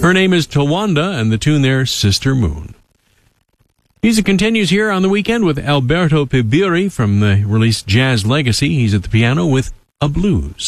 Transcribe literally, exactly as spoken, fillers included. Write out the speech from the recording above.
Her name is Tawanda, and the tune there, Sister Moon. Music continues here on the weekend with Alberto Pibiri from the release Jazz Legacy. He's at the piano with A Blues.